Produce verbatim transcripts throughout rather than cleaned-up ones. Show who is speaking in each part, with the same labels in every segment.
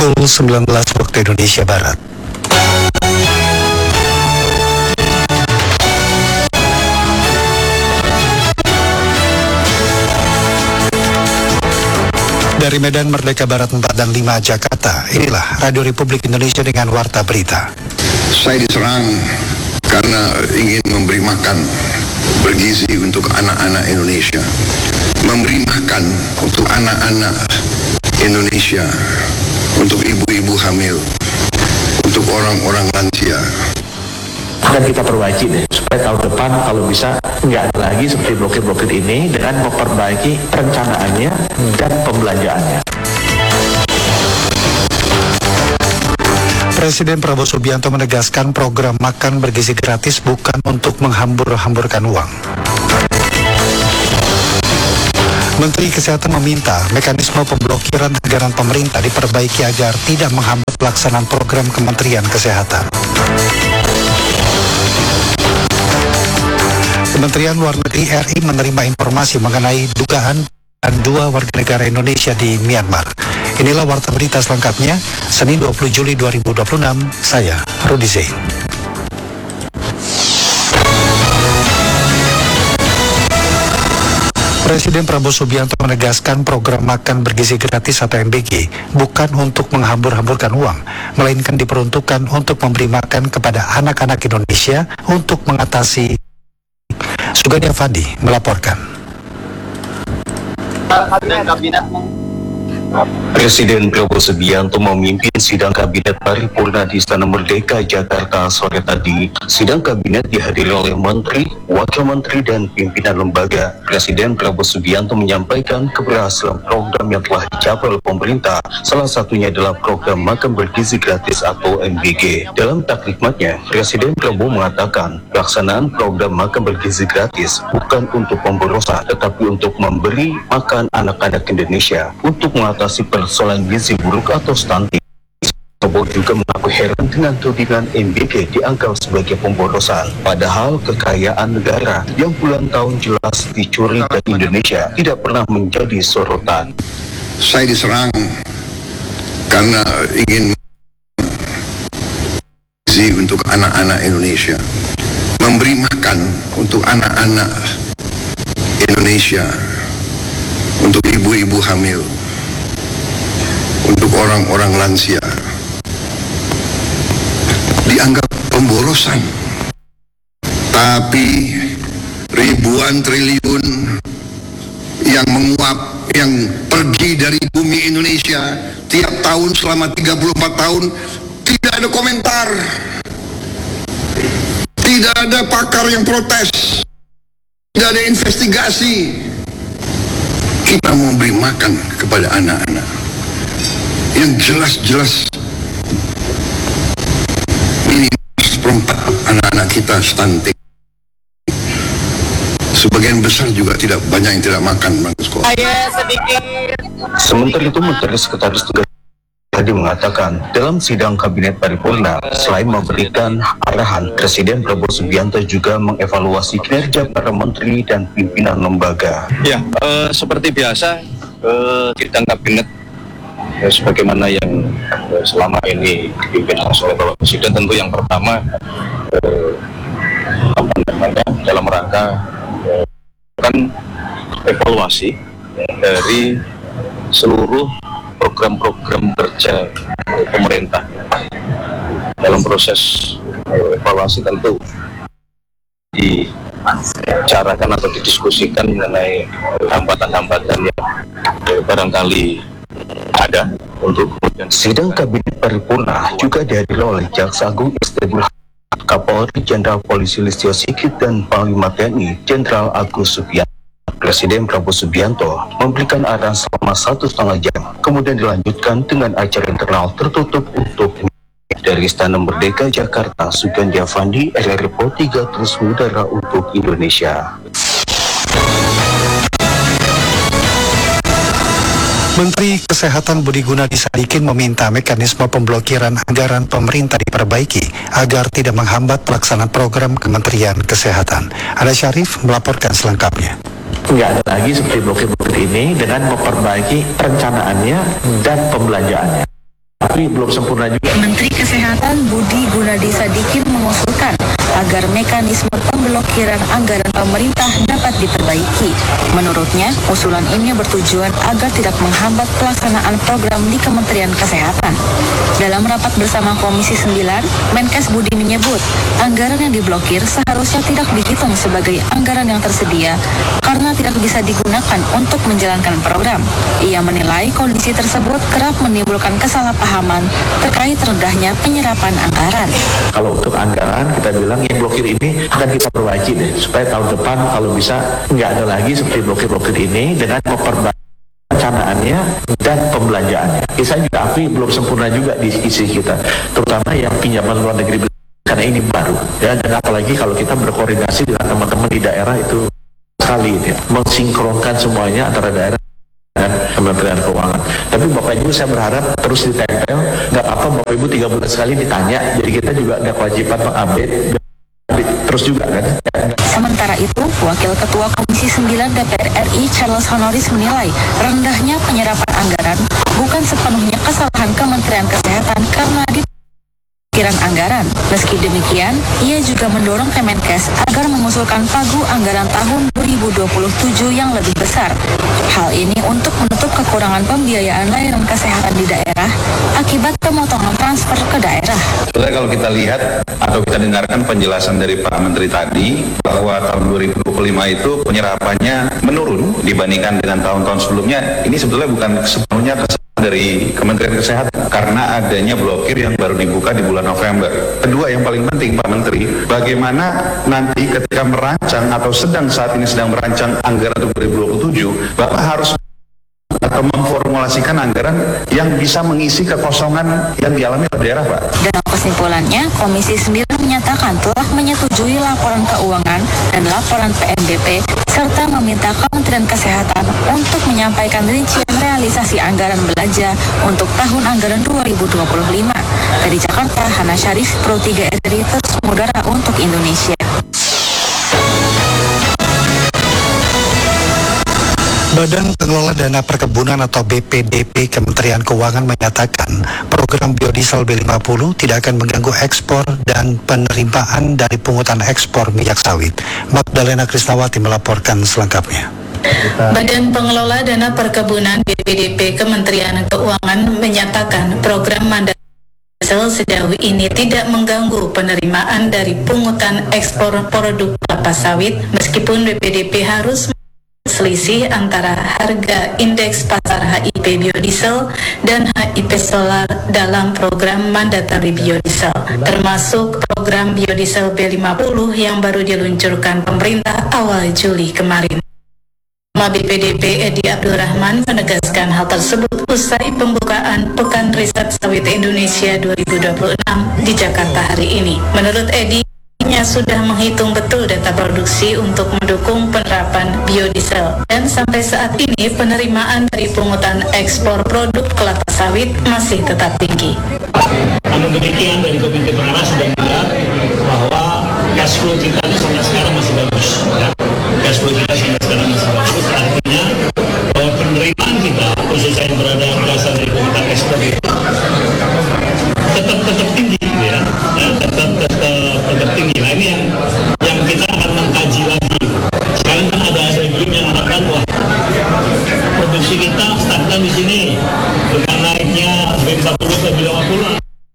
Speaker 1: pukul sembilan belas waktu Indonesia Barat. Dari Medan Merdeka Barat empat dan lima Jakarta, inilah Radio Republik Indonesia dengan Warta Berita.
Speaker 2: Saya diserang karena ingin memberi makan bergizi untuk anak-anak Indonesia, memberi makan untuk anak-anak Indonesia, untuk ibu-ibu hamil, untuk orang-orang lansia.
Speaker 3: Dan kita perbaiki deh, supaya tahun depan kalau bisa nggak ada lagi seperti blokir-blokir ini, dengan memperbaiki perencanaannya dan pembelanjaannya.
Speaker 1: Presiden Prabowo Subianto menegaskan program makan bergizi gratis bukan untuk menghambur-hamburkan uang. Menteri Kesehatan meminta mekanisme pemblokiran anggaran pemerintah diperbaiki agar tidak menghambat pelaksanaan program Kementerian Kesehatan. Kementerian Luar Negeri R I menerima informasi mengenai dugaan dan dua warga negara Indonesia di Myanmar. Inilah Warta Berita selengkapnya, Senin dua puluh Juli dua ribu dua puluh enam, saya Rudi Zain. Presiden Prabowo Subianto menegaskan program makan bergizi gratis atau M B G bukan untuk menghambur-hamburkan uang, melainkan diperuntukkan untuk memberi makan kepada anak-anak Indonesia untuk mengatasi. Sugandi Afandi melaporkan.
Speaker 4: Presiden Prabowo Subianto memimpin sidang kabinet paripurna di Istana Merdeka, Jakarta sore tadi. Sidang kabinet dihadiri oleh menteri, wakil menteri, dan pimpinan lembaga. Presiden Prabowo Subianto menyampaikan keberhasilan program yang telah dicapai oleh pemerintah. Salah satunya adalah program makan bergizi gratis atau M B G. Dalam takrifmatnya, Presiden Prabowo mengatakan pelaksanaan program makan bergizi gratis bukan untuk pemborosan, tetapi untuk memberi makan anak-anak Indonesia untuk mengatasi persoalan gizi buruk atau stunting. Prabowo juga mengaku heran dengan tudingan M B G dianggap sebagai pemborosan, padahal kekayaan negara yang puluhan tahun jelas dicuri dari Indonesia tidak pernah menjadi sorotan.
Speaker 2: Saya diserang karena ingin gizi untuk anak-anak Indonesia, memberi makan untuk anak-anak Indonesia, untuk ibu-ibu hamil, untuk orang-orang lansia, dianggap pemborosan. Tapi ribuan triliun yang menguap, yang pergi dari bumi Indonesia tiap tahun selama tiga puluh empat tahun, tidak ada komentar, tidak ada pakar yang protes, tidak ada investigasi. Kita mau beri makan kepada anak-anak yang jelas-jelas ini seperempat anak-anak kita stunting. Sebagian besar juga tidak banyak yang tidak makan bangku sekolah.
Speaker 4: Sementara itu, Menteri Sekretaris Negara tadi mengatakan dalam sidang kabinet paripurna, selain memberikan arahan, Presiden Prabowo Subianto juga mengevaluasi kinerja para menteri dan pimpinan lembaga.
Speaker 5: Ya, eh, seperti biasa, eh, sidang kabinet ya, sebagaimana yang eh, selama ini dipimpin oleh Bapak Presiden, tentu yang pertama eh, apa namanya dalam rangka eh, kan evaluasi ya, dari seluruh program-program kerja pemerintah. Dalam proses eh, evaluasi tentu dibicarakan atau didiskusikan mengenai hambatan-hambatan yang eh, barangkali ada untuk kemudian.
Speaker 4: Sidang kabinet paripurna juga dihadiri oleh Jaksa Agung Istimewa Kapolri Jenderal Polisi Listio Sigit dan Panglima T N I Jenderal Agus Subianto. Presiden Prabowo Subianto memberikan arahan selama satu setengah jam, kemudian dilanjutkan dengan acara internal tertutup untuk dari Istana Merdeka Jakarta. Sugandi Afandi, R R I Pro tiga terus mengudara untuk Indonesia.
Speaker 1: Menteri Kesehatan Budi Gunadi Sadikin meminta mekanisme pemblokiran anggaran pemerintah diperbaiki agar tidak menghambat pelaksanaan program Kementerian Kesehatan. Ada Syarif melaporkan selengkapnya.
Speaker 3: Nggak ada lagi seperti blokir-blokir ini, dengan memperbaiki perencanaannya dan pembelanjaannya. diakui belum sempurna juga.
Speaker 6: Menteri Kesehatan Budi Gunadi Sadikin mengusulkan agar mekanisme pemblokiran anggaran pemerintah dapat diperbaiki. Menurutnya, usulan ini bertujuan agar tidak menghambat pelaksanaan program di Kementerian Kesehatan. Dalam rapat bersama Komisi sembilan, Menkes Budi menyebut, anggaran yang diblokir seharusnya tidak dihitung sebagai anggaran yang tersedia karena tidak bisa digunakan untuk menjalankan program. Ia menilai kondisi tersebut kerap menimbulkan kesalahpahaman terkait rendahnya penyerapan anggaran.
Speaker 3: Kalau untuk anggaran, kita bilang yang blokir ini akan kita perbaiki deh, supaya tahun depan kalau bisa nggak ada lagi seperti blokir-blokir ini dengan memperbaiki perencanaannya dan pembelanjaannya. Ya, saya juga akui belum sempurna juga di isi kita, terutama yang pinjaman luar negeri karena ini baru ya, dan apalagi kalau kita berkoordinasi dengan teman-teman di daerah itu sekali ya, mensinkronkan semuanya antara daerah dan Kementerian Keuangan. Tapi Bapak Ibu saya berharap terus ditempel, nggak apa Bapak Ibu tiga bulan sekali ditanya, jadi kita juga nggak kewajiban mengupdate terus juga kan.
Speaker 6: Sementara itu, Wakil Ketua Komisi sembilan D P R R I Charles Honoris menilai rendahnya penyerapan anggaran bukan sepenuhnya kesalahan Kementerian Kesehatan karena di pikiran anggaran. Meski demikian, ia juga mendorong Kemenkes agar mengusulkan pagu anggaran tahun dua ribu dua puluh tujuh yang lebih besar. Hal ini untuk menutup kekurangan pembiayaan layanan kesehatan di daerah akibat pemotongan transfer ke daerah.
Speaker 7: Sebenarnya kalau kita lihat atau kita dengarkan penjelasan dari Pak Menteri tadi bahwa tahun dua ribu dua puluh lima itu penyerapannya menurun dibandingkan dengan tahun-tahun sebelumnya, ini sebetulnya bukan sepenuhnya kesalahan dari Kementerian Kesehatan karena adanya blokir yang baru dibuka di bulan November. Kedua yang paling penting Pak Menteri, bagaimana nanti ketika merancang atau sedang saat ini sedang merancang anggaran dua ribu dua puluh tujuh, Bapak harus atau memformulasikan anggaran yang bisa mengisi kekosongan yang dialami oleh daerah, Pak.
Speaker 6: Dalam kesimpulannya, Komisi sembilan menyatakan telah menyetujui laporan keuangan dan laporan P M B P serta meminta Kementerian Kesehatan untuk menyampaikan rincian realisasi anggaran belanja untuk tahun anggaran dua ribu dua puluh lima. Dari Jakarta, Hana Syarif, Pro tiga S D Terus Mudara untuk Indonesia.
Speaker 1: Badan Pengelola Dana Perkebunan atau B P D P Kementerian Keuangan menyatakan program biodiesel B lima puluh tidak akan mengganggu ekspor dan penerimaan dari pungutan ekspor minyak sawit. Magdalena Krisnawati melaporkan selengkapnya.
Speaker 8: Badan Pengelola Dana Perkebunan B P D P Kementerian Keuangan menyatakan program mandat biodiesel sejauh ini tidak mengganggu penerimaan dari pungutan ekspor produk kelapa sawit meskipun B P D P harus selisih antara harga indeks pasar H I P biodiesel dan H I P solar dalam program mandatory biodiesel, termasuk program biodiesel B lima puluh yang baru diluncurkan pemerintah awal Juli kemarin. B P D P Edi Abdurrahman menegaskan hal tersebut usai pembukaan Pekan Riset Sawit Indonesia dua ribu dua puluh enam di Jakarta hari ini. Menurut Edi, sudah menghitung betul data produksi untuk mendukung penerapan biodiesel dan sampai saat ini penerimaan dari pungutan ekspor produk kelapa sawit masih tetap tinggi.
Speaker 9: Namun demikian dari Komite Pengarah sudah melihat bahwa cash flow kita ini sampai sekarang masih bagus. Ya. Cash flow kita sampai sekarang masih bagus, artinya bahwa penerimaan kita khususnya yang berada berasal dari pungutan ekspor itu tetap tetap tinggi, ya, ya tetap tetap tetap tinggi. Nah ini yang yang kita akan mengkaji lagi. Sekarang kan ada ada game yang mengatakan wah produksi kita stagnan di sini dengan naiknya B empat puluh ke B lima puluh.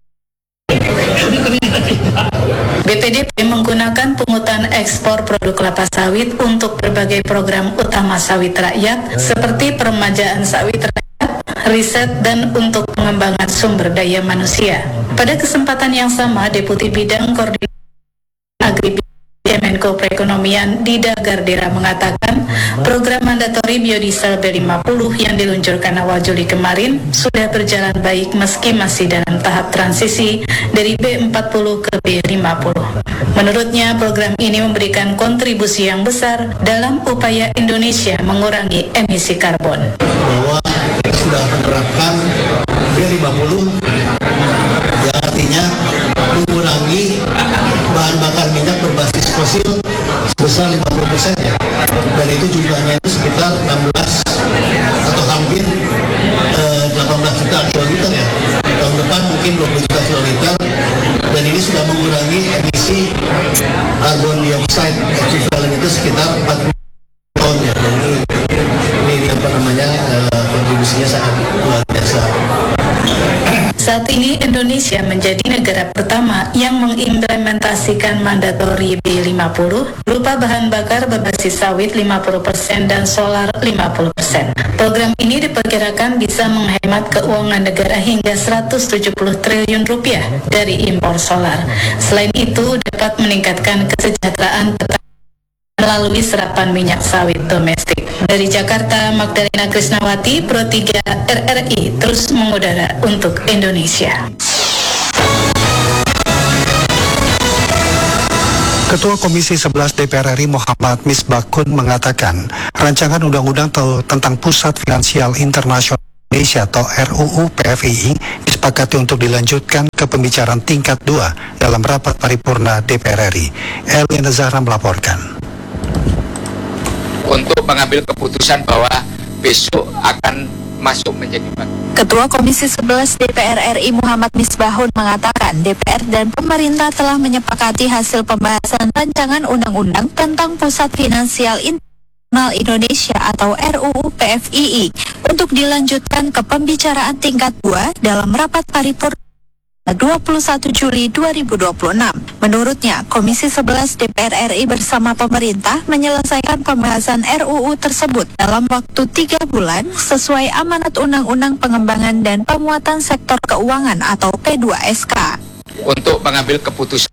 Speaker 9: Ini ternyata tidak.
Speaker 8: B P D P menggunakan pungutan ekspor produk kelapa sawit untuk berbagai program utama sawit rakyat seperti peremajaan sawit rakyat, riset, dan untuk pengembangan sumber daya manusia. Pada kesempatan yang sama, Deputi Bidang Koordinasi Agri Menko Perekonomian Dida Gardera mengatakan program mandatori biodiesel B lima puluh yang diluncurkan awal Juli kemarin sudah berjalan baik meski masih dalam tahap transisi dari B empat puluh ke B lima puluh. Menurutnya program ini memberikan kontribusi yang besar dalam upaya Indonesia mengurangi emisi karbon.
Speaker 10: Bahwa kita sudah menerapkan B lima puluh yang artinya mengurangi bahan bakar minyak berbasis fosil sebesar lima puluh persen ya. Dan itu jumlahnya itu sekitar enam belas atau hampir eh, delapan belas juta kiloliter ya. Tahun depan
Speaker 8: Saat ini Indonesia menjadi negara pertama yang mengimplementasikan mandatori B lima puluh berupa bahan bakar berbasis sawit lima puluh persen dan solar lima puluh persen. Program ini diperkirakan bisa menghemat keuangan negara hingga seratus tujuh puluh triliun rupiah dari impor solar. Selain itu dapat meningkatkan kesejahteraan petani melalui serapan minyak sawit domestik. Dari Jakarta, Magdalena Krisnawati, Pro tiga R R I terus mengudara untuk Indonesia.
Speaker 1: Ketua Komisi sebelas D P R R I Muhammad Misbakun mengatakan rancangan undang-undang tentang Pusat Finansial Internasional Indonesia atau R U U P F I I disepakati untuk dilanjutkan ke pembicaraan tingkat dua dalam rapat paripurna D P R R I. Eliana Zahra melaporkan.
Speaker 11: Untuk mengambil keputusan bahwa besok akan masuk menjadi
Speaker 12: Ketua Komisi sebelas D P R R I Muhammad Misbahun mengatakan D P R dan pemerintah telah menyepakati hasil pembahasan rancangan undang-undang tentang Pusat Finansial Internasional Indonesia atau R U U P F I I untuk dilanjutkan ke pembicaraan tingkat dua dalam rapat paripurna dua puluh satu Juli dua ribu dua puluh enam. Menurutnya, Komisi sebelas D P R R I bersama pemerintah menyelesaikan pembahasan R U U tersebut dalam waktu tiga bulan sesuai amanat Undang-Undang Pengembangan dan Penguatan Sektor Keuangan atau P dua S K.
Speaker 11: Untuk mengambil keputusan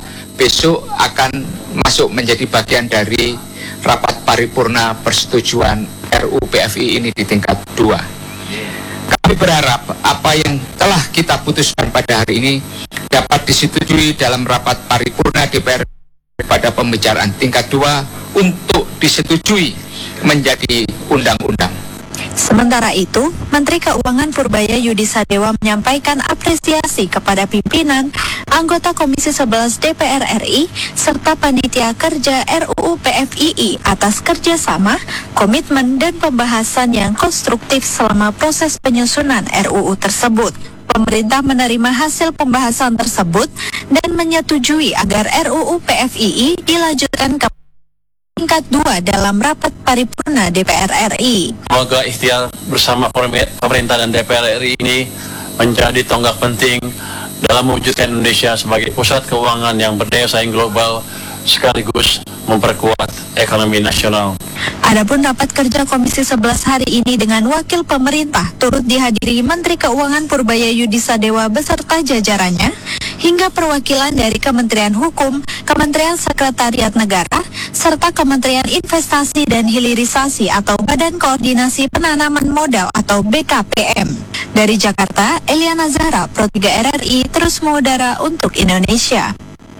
Speaker 11: besok akan masuk menjadi bagian dari rapat paripurna persetujuan R U U P F I I ini di tingkat dua. Kami berharap apa yang telah kita putuskan pada hari ini dapat disetujui dalam rapat paripurna D P R pada pembicaraan tingkat dua untuk disetujui menjadi undang-undang.
Speaker 12: Sementara itu, Menteri Keuangan Purbaya Yudi Sadewa menyampaikan apresiasi kepada pimpinan, anggota Komisi sebelas D P R R I, serta panitia kerja R U U P F I I atas kerjasama, komitmen, dan pembahasan yang konstruktif selama proses penyusunan R U U tersebut. Pemerintah menerima hasil pembahasan tersebut dan menyetujui agar R U U P F I I dilanjutkan ke tingkat dua dalam rapat paripurna D P R R I.
Speaker 13: Semoga ikhtiar bersama pemerintah dan D P R R I ini menjadi tonggak penting dalam mewujudkan Indonesia sebagai pusat keuangan yang berdaya saing global sekaligus memperkuat ekonomi nasional.
Speaker 12: Adapun rapat kerja Komisi sebelas hari ini dengan wakil pemerintah turut dihadiri Menteri Keuangan Purbaya Yudi Sadewa beserta jajarannya, hingga perwakilan dari Kementerian Hukum, Kementerian Sekretariat Negara, serta Kementerian Investasi dan Hilirisasi atau Badan Koordinasi Penanaman Modal atau B K P M. Dari Jakarta, Eliana Zahra, Pro tiga R R I terus mengudara untuk Indonesia.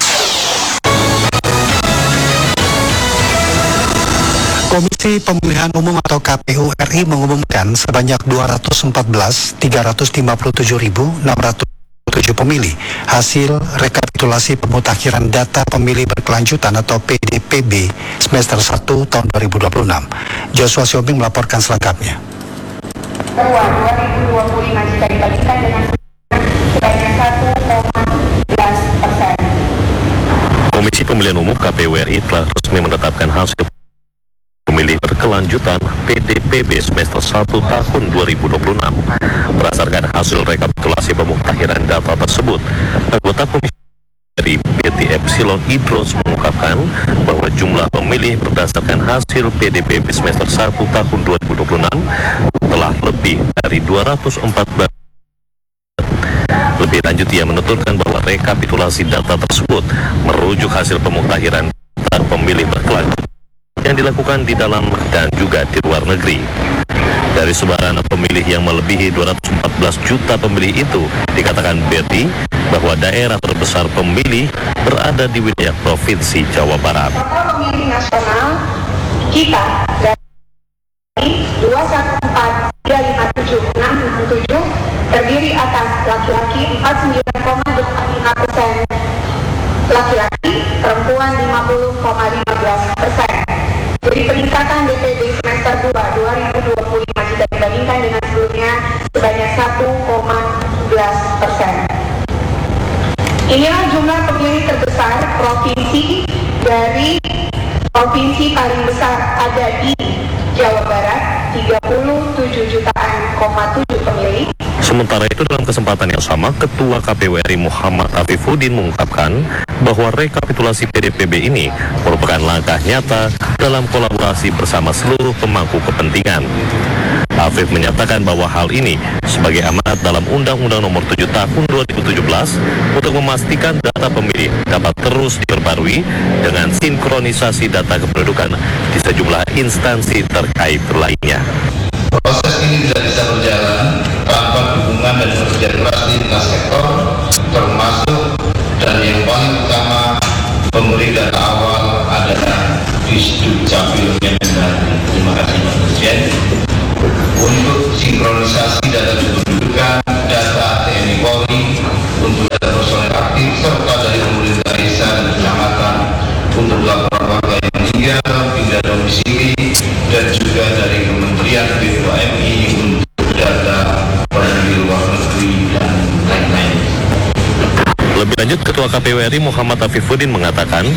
Speaker 1: Komisi Pemilihan Umum atau K P U R I mengumumkan sebanyak dua ratus empat belas ribu tiga ratus lima puluh tujuh ribu enam ratus tujuh pemilih hasil rekapitulasi pemutakhiran data pemilih berkelanjutan atau P D P B semester satu tahun dua ribu dua puluh enam. Joshua Siombing melaporkan selengkapnya.
Speaker 14: dua ribu dua puluh lima jika dibandingkan dengan sebanyak satu koma sebelas persen.
Speaker 15: Komisi Pemilihan Umum K P U R I telah resmi menetapkan hasil pemilih berkelanjutan P D P B semester satu tahun dua ribu dua puluh enam. Berdasarkan hasil rekapitulasi pemutakhiran data tersebut, anggota komisi dari B T Epsilon Idros mengungkapkan bahwa jumlah pemilih berdasarkan hasil P D P B semester satu tahun dua ribu dua puluh enam telah lebih dari dua ratus empat belas. Lebih lanjut, ia menuturkan bahwa rekapitulasi data tersebut merujuk hasil pemutakhiran data pemilih berkelanjutan yang dilakukan di dalam dan juga di luar negeri. Dari sebaran pemilih yang melebihi dua ratus empat belas juta pemilih itu, dikatakan B T bahwa daerah terbesar pemilih berada di wilayah Provinsi Jawa Barat.
Speaker 14: Total pemilih nasional kita dari dua satu empat tiga lima tujuh enam enam tujuh terdiri atas laki-laki empat puluh sembilan koma dua lima persen, laki-laki, perempuan lima puluh koma lima belas persen. Jadi peningkatan D P B semester dua dua ribu dua puluh lima jika dibandingkan dengan sebelumnya sebanyak satu koma sebelas persen. Inilah jumlah pemilih terbesar provinsi. Dari provinsi paling besar ada di Jawa Barat, tiga puluh tujuh jutaan koma tujuh pemilih.
Speaker 15: Sementara itu dalam kesempatan yang sama, Ketua K P U R I Muhammad Afifuddin mengungkapkan bahwa rekapitulasi P D P B ini merupakan langkah nyata dalam kolaborasi bersama seluruh pemangku kepentingan. Afif menyatakan bahwa hal ini sebagai amanat dalam Undang-Undang Nomor tujuh Tahun dua ribu tujuh belas untuk memastikan data pemilih dapat terus diperbarui dengan sinkronisasi data kependudukan di sejumlah instansi terkait lainnya.
Speaker 7: Proses ini tidak bisa berjalan tanpa dukungan dan kerja keras lintas sektor, termasuk dan yang paling utama pemberi data awal adalah Disduk Capil Kemendagri. Terima kasih Pak Presiden. Untuk sinkronisasi data kependudukan, data T N I Polri, untuk data personel aktif serta dari pemerintah desa dan kecamatan, untuk laporan warga yang meninggal, pindah domisili, dan juga dari Kementerian B U M I untuk data pergi luar negeri dan lain-lain.
Speaker 15: Lebih lanjut, Ketua K P U R I Muhammad Afifuddin mengatakan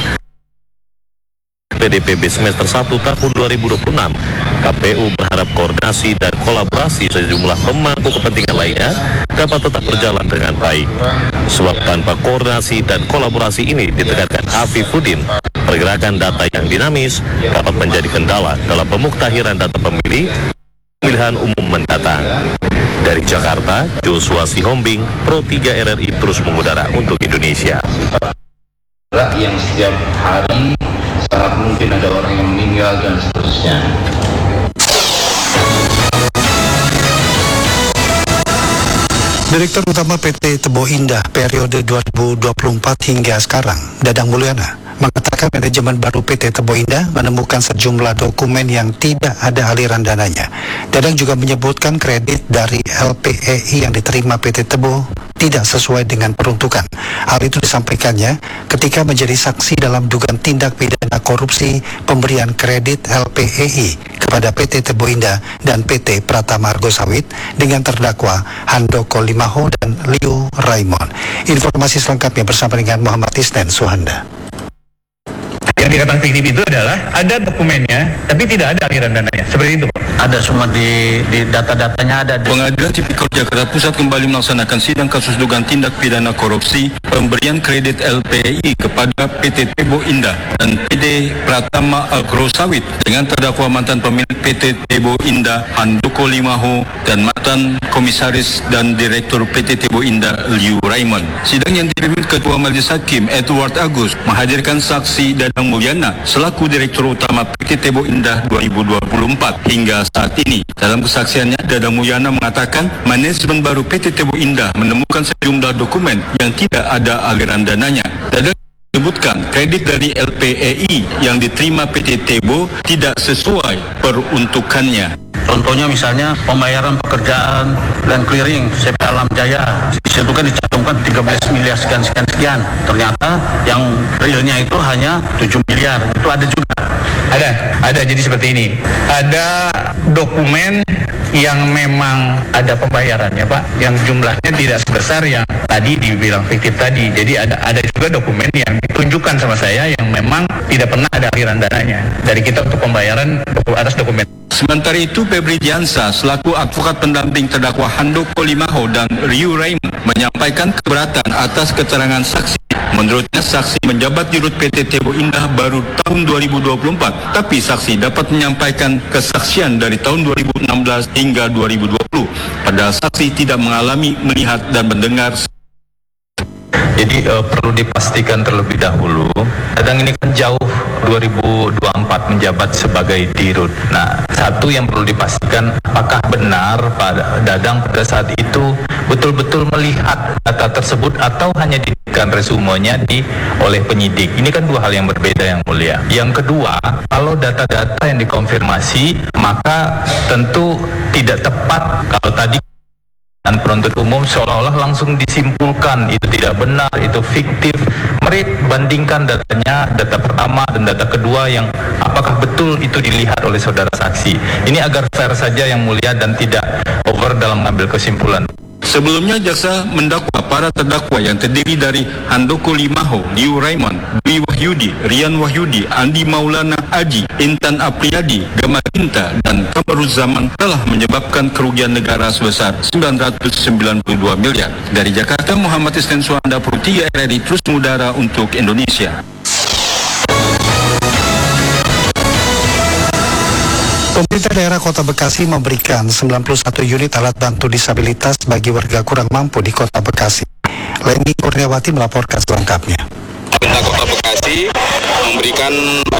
Speaker 15: P D P B semester satu tahun dua ribu dua puluh enam, K P U berharap koordinasi dan kolaborasi sejumlah pemangku kepentingan lainnya dapat tetap berjalan dengan baik. Sebab tanpa koordinasi dan kolaborasi ini, ditekankan Afifuddin, pergerakan data yang dinamis dapat menjadi kendala dalam pemuktahiran data pemilih pemilihan umum mendatang. Dari Jakarta, Joshua Sihombing, Pro tiga R R I terus mengudara untuk Indonesia.
Speaker 7: Yang setiap hari sangat mungkin ada orang yang meninggal dan seterusnya.
Speaker 1: Direktur Utama P T Tebo Indah periode dua ribu dua puluh empat hingga sekarang, Dadang Mulyana, mengatakan manajemen baru P T Tebo Indah menemukan sejumlah dokumen yang tidak ada aliran dananya. Dadang juga menyebutkan kredit dari L P E I yang diterima P T Tebo tidak sesuai dengan peruntukan. Hal itu disampaikannya ketika menjadi saksi dalam dugaan tindak pidana korupsi pemberian kredit L P E I kepada P T Tebo Indah dan P T Pratama Argo Sawit dengan terdakwa Handoko Limaho dan Liu Raimon. Informasi selengkapnya bersama dengan Muhammad Isnen Suhanda.
Speaker 16: Yang dikatakan fiktif itu adalah ada dokumennya, tapi tidak ada aliran dananya. Seperti itu, Pak. Ada semua di, di data-datanya ada.
Speaker 5: Pengadilan Tipikor Jakarta Pusat kembali melaksanakan sidang kasus dugaan tindak pidana korupsi pemberian kredit L P E I kepada P T Tebo Indah dan P T Pratama Agro Sawit dengan terdakwa mantan pemilik P T Tebo Indah Handoko Limaho dan mantan komisaris dan direktur P T Tebo Indah Liu Raimon. Sidang yang dipimpin Ketua Majelis Hakim Edward Agus menghadirkan saksi Dadang Mulyana selaku Direktur Utama P T Tebo Indah dua ribu dua puluh empat hingga saat ini. Dalam kesaksiannya, Dadang Mulyana mengatakan manajemen baru P T Tebo Indah menemukan sejumlah dokumen yang tidak ada aliran dananya. Dadang menyebutkan kredit dari L P E I yang diterima P T Tebo tidak sesuai peruntukannya.
Speaker 16: Contohnya misalnya pembayaran pekerjaan dan clearing C P Alam Jaya, di situ kan dicantumkan tiga belas miliar sekian sekian sekian. Ternyata yang realnya itu hanya tujuh miliar. Itu ada juga. Ada, ada. Jadi seperti ini. Ada dokumen yang memang ada pembayarannya, Pak, yang jumlahnya tidak sebesar yang tadi dibilang fiktif tadi. Jadi ada ada juga dokumen yang ditunjukkan sama saya yang memang tidak pernah ada aliran dananya dari kita untuk pembayaran atas dokumen.
Speaker 5: Sementara itu, Febri Diansa selaku advokat pendamping terdakwa Handoko Limaho dan Liu Raimon menyampaikan keberatan atas keterangan saksi. Menurutnya, saksi menjabat di Rut P T Tebo Indah baru tahun dua ribu dua puluh empat, tapi saksi dapat menyampaikan kesaksian dari tahun dua ribu enam belas hingga dua ribu dua puluh. Padahal saksi tidak mengalami, melihat, dan mendengar.
Speaker 7: Jadi uh, perlu dipastikan terlebih dahulu, Dadang ini kan jauh dua ribu dua puluh empat menjabat sebagai Dirut. Nah, satu yang perlu dipastikan, apakah benar Pak Dadang pada saat itu betul-betul melihat data tersebut atau hanya diberikan resumenya di oleh penyidik. Ini kan dua hal yang berbeda, yang mulia. Yang kedua, kalau data-data yang dikonfirmasi, maka tentu tidak tepat kalau tadi dan penuntut umum seolah-olah langsung disimpulkan itu tidak benar, itu fiktif. Mari bandingkan datanya, data pertama dan data kedua, yang apakah betul itu dilihat oleh saudara saksi. Ini agar fair saja, yang mulia, dan tidak over dalam mengambil kesimpulan.
Speaker 17: Sebelumnya jaksa mendakwa para terdakwa yang terdiri dari Handoko Limaho, Liu Raymond, Dwi Wahyudi, Rian Wahyudi, Andi Maulana Aji, Intan Apriyadi, Gamaginta, dan Kamaruzzaman telah menyebabkan kerugian negara sebesar sembilan ratus sembilan puluh dua miliar. Dari Jakarta, Muhammad Isnan Suanda, Pro tiga R R I terus mengudara untuk Indonesia.
Speaker 1: Pemerintah daerah Kota Bekasi memberikan sembilan puluh satu unit alat bantu disabilitas bagi warga kurang mampu di Kota Bekasi. Leni Kurniawati melaporkan selengkapnya.
Speaker 5: Pemerintah Kota Bekasi memberikan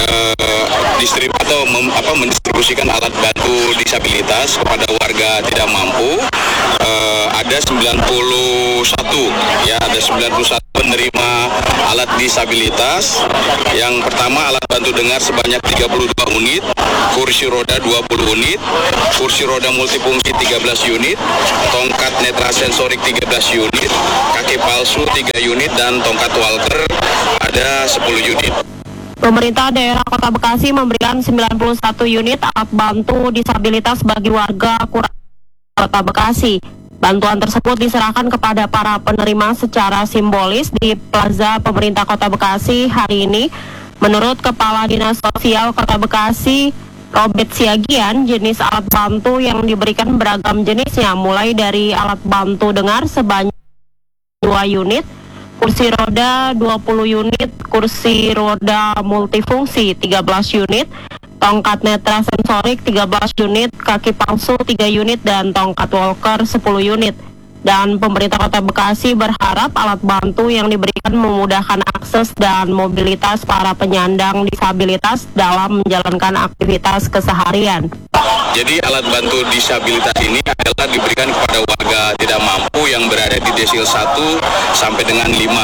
Speaker 5: eh, distrib atau mem, apa, mendistribusikan alat bantu disabilitas kepada warga tidak mampu. Eh, ada sembilan puluh satu, ya ada sembilan puluh satu penerima alat disabilitas. Yang pertama alat bantu dengar sebanyak tiga puluh dua unit, kursi roda dua puluh unit, kursi roda multifungsi tiga belas unit, tongkat netra sensorik tiga belas unit, kaki palsu tiga unit, dan tongkat walker ada sepuluh unit.
Speaker 18: Pemerintah daerah Kota Bekasi memberikan sembilan puluh satu unit alat bantu disabilitas bagi warga kurang Kota Bekasi. Bantuan tersebut diserahkan kepada para penerima secara simbolis di Plaza Pemerintah Kota Bekasi hari ini. Menurut Kepala Dinas Sosial Kota Bekasi, Robert Siagian, jenis alat bantu yang diberikan beragam jenisnya, mulai dari alat bantu dengar sebanyak dua unit, kursi roda dua puluh unit, kursi roda multifungsi tiga belas unit, tongkat netra sensorik tiga belas unit, kaki palsu tiga unit, dan tongkat walker sepuluh unit. Dan pemerintah Kota Bekasi berharap alat bantu yang diberikan memudahkan akses dan mobilitas para penyandang disabilitas dalam menjalankan aktivitas keseharian.
Speaker 5: Jadi alat bantu disabilitas ini adalah diberikan kepada warga tidak mampu yang berada di desil satu sampai dengan lima.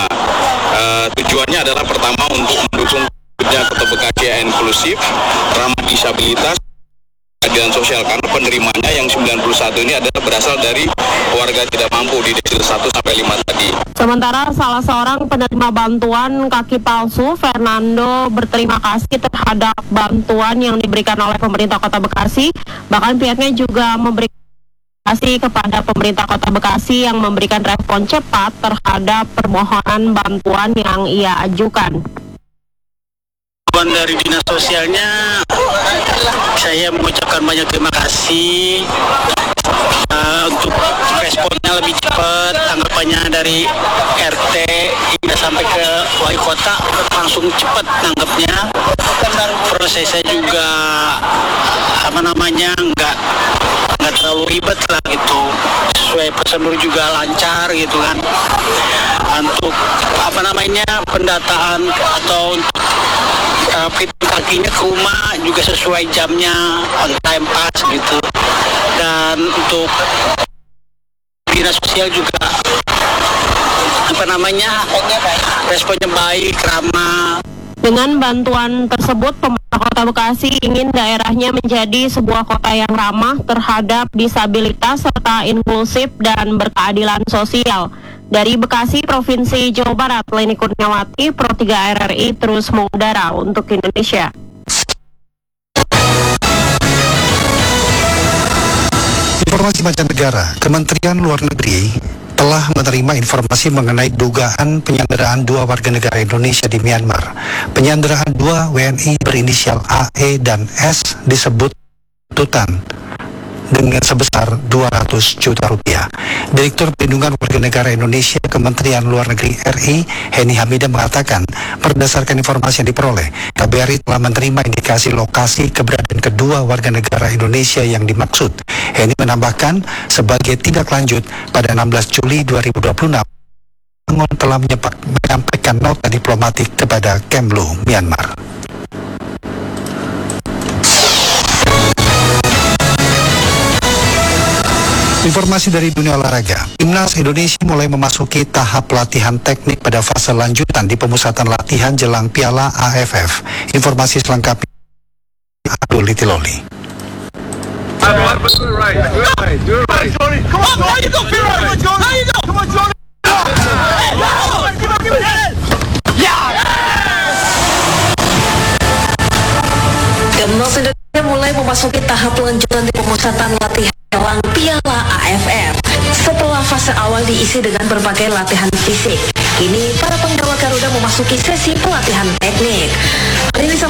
Speaker 5: E, tujuannya adalah pertama untuk mendukung kerja Kota Bekasi yang inklusif, ramah disabilitas, keadilan sosial, karena penerimanya yang sembilan puluh satu ini adalah berasal dari warga tidak mampu di desil satu sampai lima tadi.
Speaker 18: Sementara salah seorang penerima bantuan kaki palsu, Fernando, berterima kasih terhadap bantuan yang diberikan oleh pemerintah Kota Bekasi. Bahkan pihaknya juga memberikan kasih kepada pemerintah Kota Bekasi yang memberikan respon cepat terhadap permohonan bantuan yang ia ajukan.
Speaker 16: Dari dinas sosialnya, saya mengucapkan banyak terima kasih uh, untuk responnya lebih cepat, tanggapannya dari R T hingga sampai ke wali kota langsung cepat tanggapnya. Prosesnya juga apa namanya nggak nggak terlalu ribet lah gitu, sesuai prosedur juga lancar gitu kan. Untuk apa namanya pendataan atau uh, fitur kakinya ke rumah juga sesuai jamnya, on time pas gitu. Dan untuk dinas sosial juga apa namanya responnya baik, ramah.
Speaker 18: Dengan bantuan tersebut, pemerintah Kota Bekasi ingin daerahnya menjadi sebuah kota yang ramah terhadap disabilitas serta inklusif dan berkeadilan sosial. Dari Bekasi, Provinsi Jawa Barat, Leni Kurniawati, Pro tiga R R I terus mengudara untuk Indonesia.
Speaker 1: Informasi mancanegara, Kementerian Luar Negeri telah menerima informasi mengenai dugaan penyanderaan dua warga negara Indonesia di Myanmar. Penyanderaan dua W N I berinisial A, E, dan S disebut tuntutan dengan sebesar dua ratus juta rupiah. Direktur Perlindungan Warga Negara Indonesia Kementerian Luar Negeri R I, Heni Hamidah, mengatakan berdasarkan informasi yang diperoleh, K B R I telah menerima indikasi lokasi keberadaan kedua warga negara Indonesia yang dimaksud. Heni menambahkan, sebagai tindak lanjut, pada enam belas Juli dua ribu dua puluh enam, Bangun telah menyampaikan nota diplomatik kepada Kemlu Myanmar. Informasi dari dunia olahraga, Timnas Indonesia mulai memasuki tahap latihan teknik pada fase lanjutan di pemusatan latihan jelang Piala A F F. Informasi selengkapnya Abdul Litiloli.
Speaker 19: Timnas Indonesia mulai memasuki tahap lanjutan di pemusatan latihan jelang Piala A F F. Setelah fase awal diisi dengan berbagai latihan fisik, kini para penggawa Garuda memasuki sesi pelatihan teknik. Hal ini